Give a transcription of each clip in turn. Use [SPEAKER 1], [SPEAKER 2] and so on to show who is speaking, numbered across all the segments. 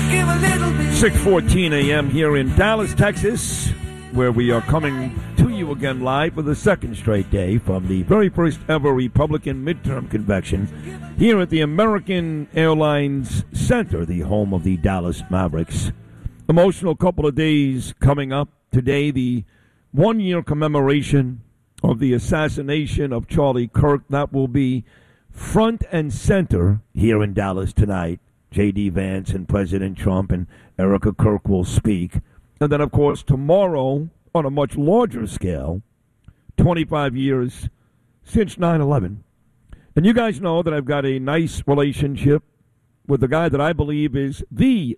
[SPEAKER 1] 6:14 a.m. here in Dallas, Texas, where we are coming to you again live for the second straight day from the very first ever Republican midterm convention here at the American Airlines Center, the home of the Dallas Mavericks. Emotional couple of days coming up today, the one-year commemoration of the assassination of Charlie Kirk. That will be front and center here in Dallas tonight. J.D. Vance and President Trump and Erica Kirk will speak. And then, of course, tomorrow, on a much larger scale, 25 years since 9/11. And you guys know that I've got a nice relationship with the guy that I believe is the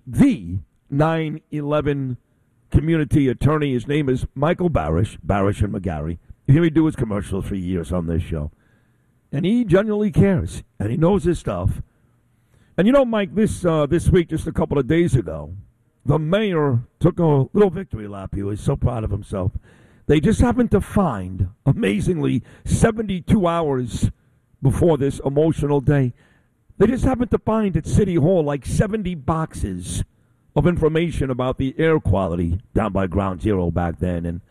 [SPEAKER 1] 9/11 community attorney. His name is Michael Barish and McGarry. You hear me do his commercials for years on this show. And he genuinely cares, and he knows his stuff. And you know, Mike, this week, just a couple of days ago, the mayor took a little victory lap. He was so proud of himself. They just happened to find, amazingly, 72 hours before this emotional day, they just happened to find at City Hall like 70 boxes of information about the air quality down by Ground Zero back then, and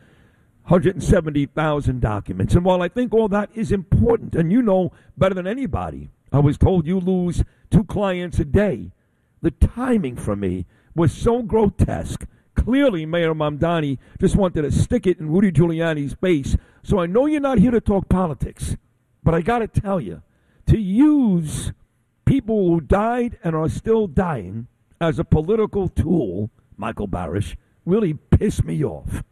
[SPEAKER 1] 170,000 documents. And while I think all that is important, and you know better than anybody, I was told you lose 2 clients a day. The timing for me was so grotesque. Clearly, Mayor Mamdani just wanted to stick it in Rudy Giuliani's face. So I know you're not here to talk politics, but I got to tell you, to use people who died and are still dying as a political tool, Michael Barish, really pissed me off.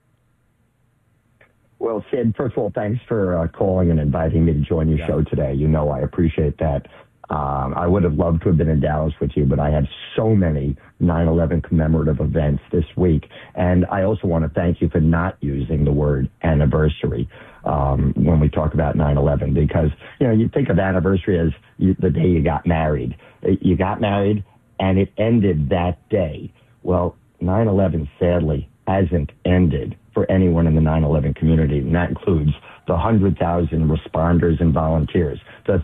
[SPEAKER 2] Well, Sid, first of all, thanks for calling and inviting me to join your show today. You know I appreciate that. I would have loved to have been in Dallas with you, but I had so many 9/11 commemorative events this week. And I also want to thank you for not using the word anniversary when we talk about 9/11, because, you know, you think of anniversary as the day you got married. You got married, and it ended that day. Well, 9/11, sadly, hasn't ended for anyone in the 9/11 community, and that includes the 100,000 responders and volunteers, the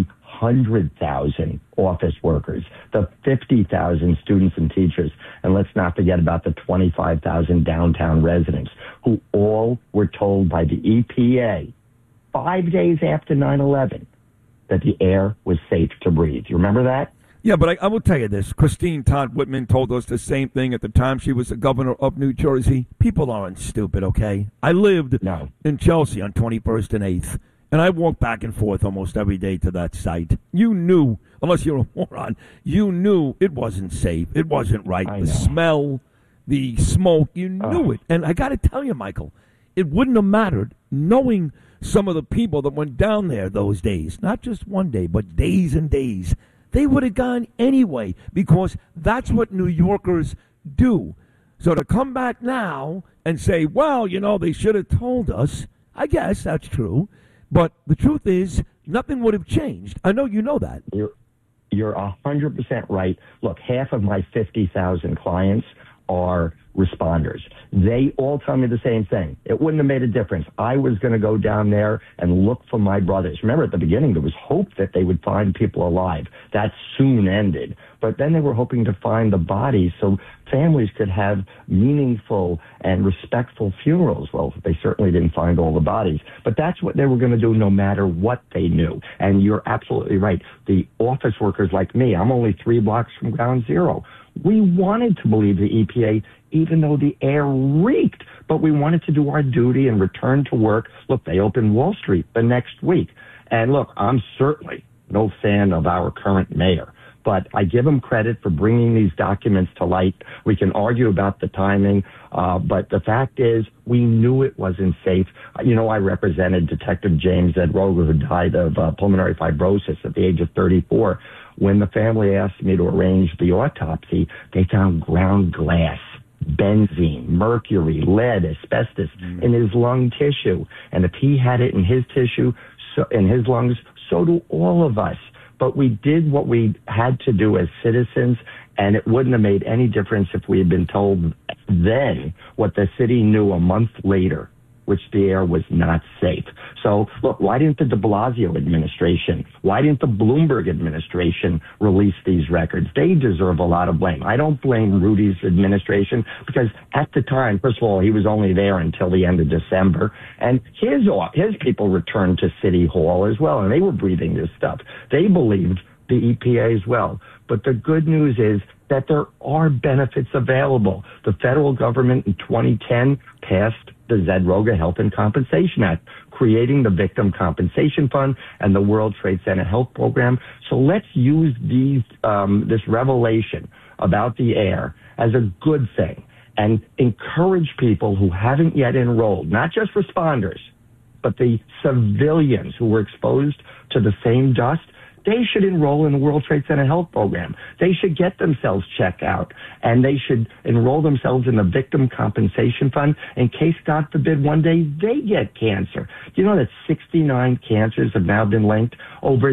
[SPEAKER 2] 300,000 office workers, the 50,000 students and teachers, and let's not forget about the 25,000 downtown residents who all were told by the EPA 5 days after 9/11 that the air was safe to breathe. You remember that?
[SPEAKER 1] Yeah, but I will tell you this. Christine Todd Whitman told us the same thing at the time she was the governor of New Jersey. People aren't stupid, okay? I lived in Chelsea on 21st and 8th, and I walked back and forth almost every day to that site. You knew, unless you're a moron, you knew it wasn't safe. It wasn't right. The smell, the smoke, you knew it. And I got to tell you, Michael, it wouldn't have mattered knowing some of the people that went down there those days. Not just one day, but days and days. They would have gone anyway, because that's what New Yorkers do. So to come back now and say, well, you know, they should have told us, I guess that's true. But the truth is, nothing would have changed. I know you know that.
[SPEAKER 2] You're 100% right. Look, half of my 50,000 clients are responders. They all tell me the same thing. It wouldn't have made a difference. I was going to go down there and look for my brothers. Remember, at the beginning, there was hope that they would find people alive. That soon ended. But then they were hoping to find the bodies so families could have meaningful and respectful funerals. Well, they certainly didn't find all the bodies. But that's what they were going to do no matter what they knew. And you're absolutely right. The office workers like me, I'm only 3 blocks from Ground Zero. We wanted to believe the EPA, even though the air reeked, but we wanted to do our duty and return to work. Look, they open Wall Street the next week. And look, I'm certainly no fan of our current mayor, but I give him credit for bringing these documents to light. We can argue about the timing, but the fact is we knew it wasn't safe. You know, I represented Detective James Ed Roger, who died of pulmonary fibrosis at the age of 34. When the family asked me to arrange the autopsy, they found ground glass, benzene, mercury, lead, asbestos in his lung tissue. And if he had it in his tissue, in his lungs, so do all of us. But we did what we had to do as citizens, and it wouldn't have made any difference if we had been told then what the city knew a month later which the air was not safe. So, look, why didn't the de Blasio administration, why didn't the Bloomberg administration release these records? They deserve a lot of blame. I don't blame Rudy's administration because at the time, first of all, he was only there until the end of December, and his people returned to City Hall as well, and they were breathing this stuff. They believed the EPA as well. But the good news is that there are benefits available. The federal government in 2010 passed the Zedroga Health and Compensation Act, creating the Victim Compensation Fund and the World Trade Center Health Program. So let's use this revelation about the air as a good thing and encourage people who haven't yet enrolled, not just responders, but the civilians who were exposed to the same dust. They should enroll in the World Trade Center Health Program. They should get themselves checked out, and they should enroll themselves in the Victim Compensation Fund in case, God forbid, one day they get cancer. You know that 69 cancers have now been linked? Over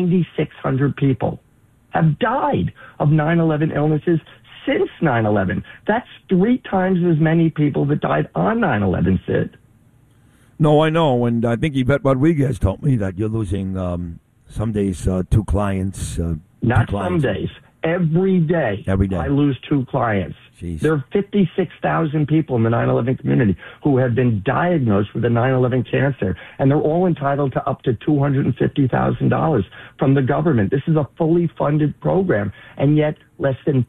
[SPEAKER 2] 9,600 people have died of 9/11 illnesses since 9/11. That's 3 times as many people that died on 9/11, Sid.
[SPEAKER 1] No, I know, and I think Yvette Rodriguez told me that you're losing some days 2 clients.
[SPEAKER 2] Not some days. Every day.
[SPEAKER 1] Every day.
[SPEAKER 2] I lose 2 clients.
[SPEAKER 1] Jeez.
[SPEAKER 2] There are 56,000 people in the 9/11 community who have been diagnosed with a 9/11 cancer, and they're all entitled to up to $250,000 from the government. This is a fully funded program, and yet less than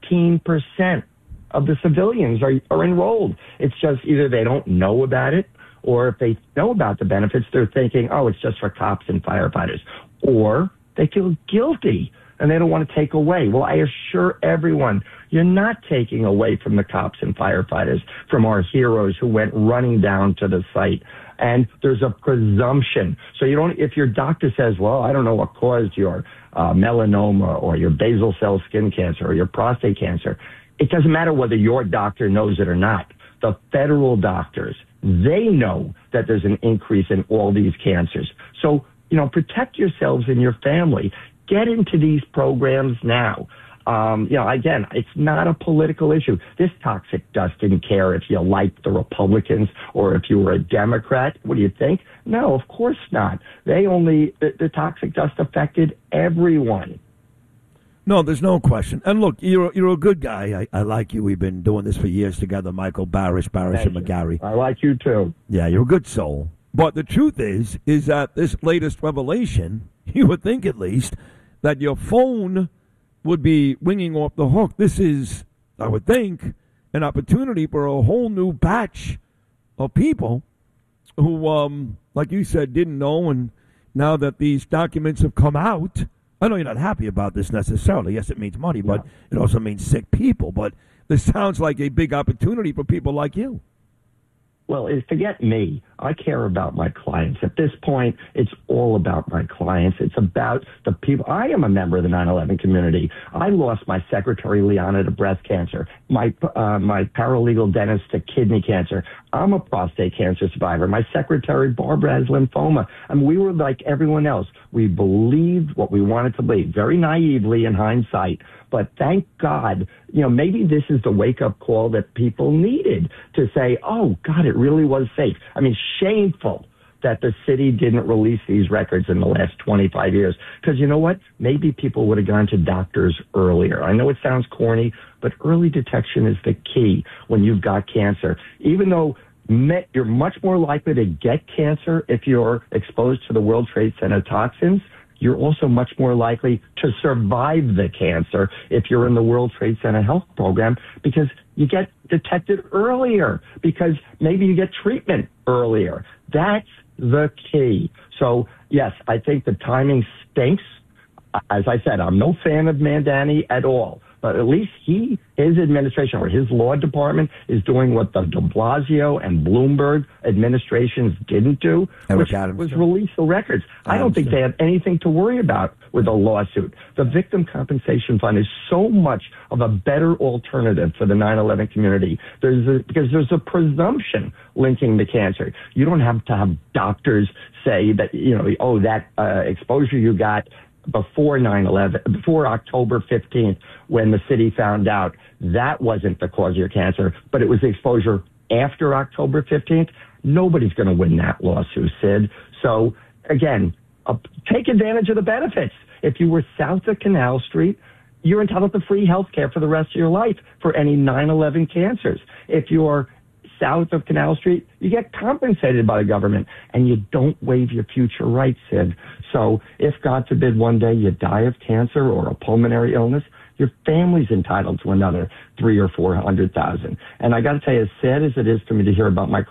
[SPEAKER 2] 15% of the civilians are enrolled. It's just either they don't know about it, or if they know about the benefits, they're thinking, oh, it's just for cops and firefighters. Or they feel guilty and they don't want to take away. Well, I assure everyone, you're not taking away from the cops and firefighters, from our heroes who went running down to the site. And there's a presumption. So you don't, if your doctor says, well, I don't know what caused your melanoma or your basal cell skin cancer or your prostate cancer, it doesn't matter whether your doctor knows it or not. The federal doctors, they know that there's an increase in all these cancers. So, protect yourselves and your family. Get into these programs now. Again, it's not a political issue. This toxic dust didn't care if you liked the Republicans or if you were a Democrat. What do you think? No, of course not. The toxic dust affected everyone.
[SPEAKER 1] No, there's no question. And look, you're a good guy. I like you. We've been doing this for years together, Michael Barish and McGarry.
[SPEAKER 2] I like you too.
[SPEAKER 1] Yeah, you're a good soul. But the truth is that this latest revelation, you would think at least, that your phone would be ringing off the hook. This is, I would think, an opportunity for a whole new batch of people who, like you said, didn't know. And now that these documents have come out, I know you're not happy about this necessarily. Yes, it means money, but it also means sick people. But this sounds like a big opportunity for people like you.
[SPEAKER 2] Well, forget me. I care about my clients. At this point, it's all about my clients. It's about the people. I am a member of the 9/11 community. I lost my secretary, Liana, to breast cancer, my paralegal, Dennis, to kidney cancer. I'm a prostate cancer survivor. My secretary, Barbara, has lymphoma. We were like everyone else. We believed what we wanted to believe, very naively in hindsight. But thank God, maybe this is the wake-up call that people needed to say, oh, God, it really was safe. Shameful that the city didn't release these records in the last 25 years. Because you know what? Maybe people would have gone to doctors earlier. I know it sounds corny, but early detection is the key when you've got cancer. Even though you're much more likely to get cancer if you're exposed to the World Trade Center toxins, you're also much more likely to survive the cancer if you're in the World Trade Center Health Program because you get detected earlier, because maybe you get treatment earlier. That's the key. So, yes, I think the timing stinks. As I said, I'm no fan of Mandani at all. But at least his administration or his law department is doing what the de Blasio and Bloomberg administrations didn't do, which was release the records. I don't think they have anything to worry about with a lawsuit. The Victim Compensation Fund is so much of a better alternative for the 9/11 community. Because there's a presumption linking the cancer. You don't have to have doctors say that, that exposure you got before 9/11, before October 15th, when the city found out, that wasn't the cause of your cancer, but it was the exposure after October 15th. Nobody's going to win that lawsuit, Sid. So, again, take advantage of the benefits. If you were south of Canal Street, you're entitled to free health care for the rest of your life for any 9/11 cancers. If you're south of Canal Street, you get compensated by the government, and you don't waive your future rights, Sid. So if, God forbid, one day you die of cancer or a pulmonary illness, your family's entitled to another $300,000 or $400,000. And I got to tell you, as sad as it is for me to hear about my